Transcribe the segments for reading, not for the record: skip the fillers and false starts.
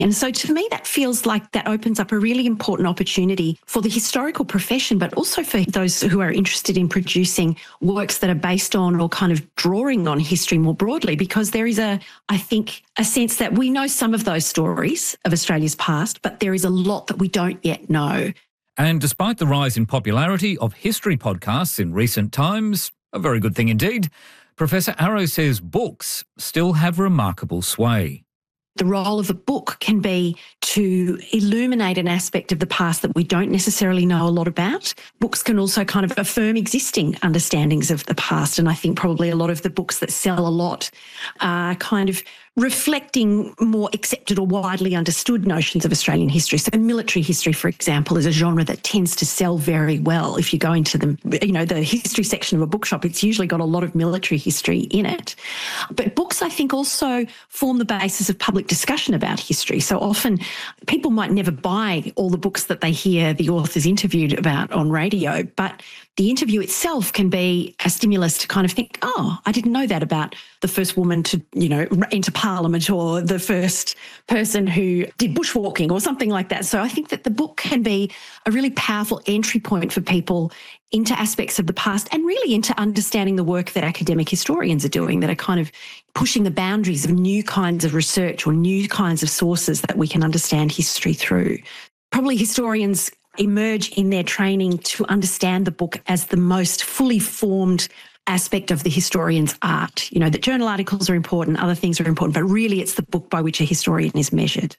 And so to me, that feels like that opens up a really important opportunity for the historical profession, but also for those who are interested in producing works that are based on or kind of drawing on history more broadly, because there is I think, a sense that we know some of those stories of Australia's past, but there is a lot that we don't yet know. And despite the rise in popularity of history podcasts in recent times, a very good thing indeed, Professor Arrow says books still have remarkable sway. The role of a book can be to illuminate an aspect of the past that we don't necessarily know a lot about. Books can also kind of affirm existing understandings of the past. And I think probably a lot of the books that sell a lot are kind of reflecting more accepted or widely understood notions of Australian history. So military history, for example, is a genre that tends to sell very well. If you go into the history section of a bookshop, it's usually got a lot of military history in it. But books, I think, also form the basis of public discussion about history. So often people might never buy all the books that they hear the authors interviewed about on radio, but the interview itself can be a stimulus to kind of think, oh, I didn't know that about the first woman to, enter Parliament, or the first person who did bushwalking or something like that. So I think that the book can be a really powerful entry point for people into aspects of the past and really into understanding the work that academic historians are doing, that are kind of pushing the boundaries of new kinds of research or new kinds of sources that we can understand history through. Probably historians emerge in their training to understand the book as the most fully formed aspect of the historian's art. That journal articles are important, other things are important, but really it's the book by which a historian is measured.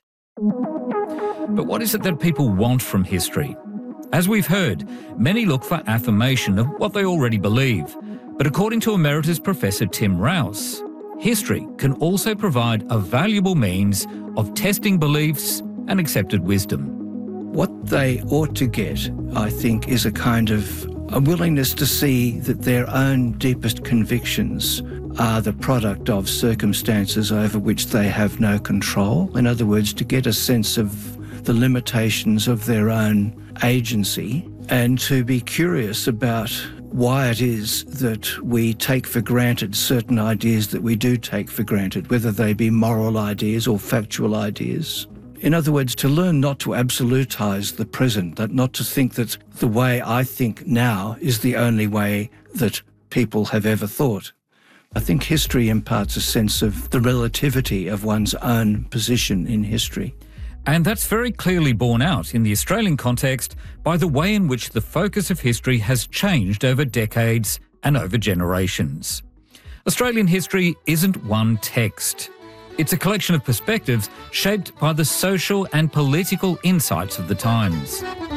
But what is it that people want from history? As we've heard, many look for affirmation of what they already believe. But according to Emeritus Professor Tim Rouse, history can also provide a valuable means of testing beliefs and accepted wisdom. What they ought to get, I think, is a kind of a willingness to see that their own deepest convictions are the product of circumstances over which they have no control. In other words, to get a sense of the limitations of their own agency and to be curious about why it is that we take for granted certain ideas that we do take for granted, whether they be moral ideas or factual ideas. In other words, to learn not to absolutise the present, that not to think that the way I think now is the only way that people have ever thought. I think history imparts a sense of the relativity of one's own position in history. And that's very clearly borne out in the Australian context by the way in which the focus of history has changed over decades and over generations. Australian history isn't one text. It's a collection of perspectives shaped by the social and political insights of the times.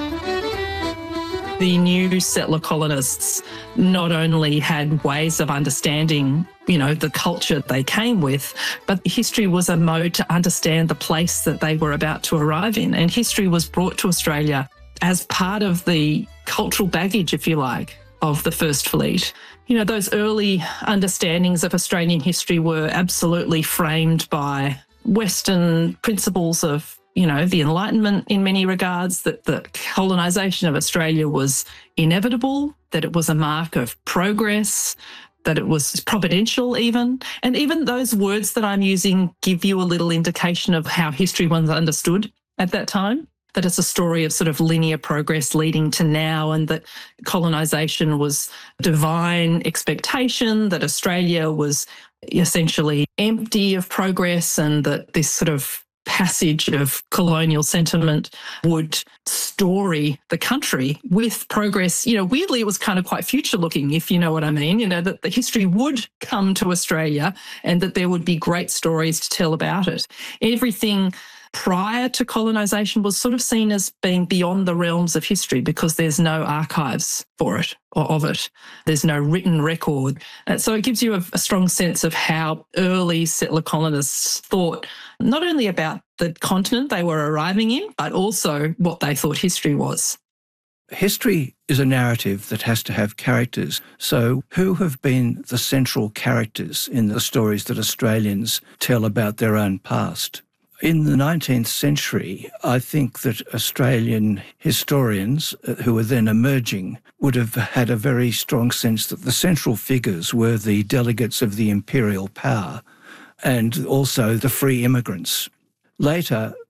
The new settler colonists not only had ways of understanding, the culture they came with, but history was a mode to understand the place that they were about to arrive in. And history was brought to Australia as part of the cultural baggage, if you like, of the First Fleet. Those early understandings of Australian history were absolutely framed by Western principles of, the Enlightenment in many regards, that the colonisation of Australia was inevitable, that it was a mark of progress, that it was providential even. And even those words that I'm using give you a little indication of how history was understood at that time. That it's a story of sort of linear progress leading to now, and that colonisation was divine expectation, that Australia was essentially empty of progress, and that this sort of passage of colonial sentiment would story the country with progress. Weirdly, it was kind of quite future-looking, if you know what I mean, that the history would come to Australia and that there would be great stories to tell about it. Everything prior to colonisation was sort of seen as being beyond the realms of history because there's no archives for it or of it. There's no written record. And so it gives you a strong sense of how early settler colonists thought not only about the continent they were arriving in, but also what they thought history was. History is a narrative that has to have characters. So who have been the central characters in the stories that Australians tell about their own past? In the 19th century, I think that Australian historians who were then emerging would have had a very strong sense that the central figures were the delegates of the imperial power and also the free immigrants. Later,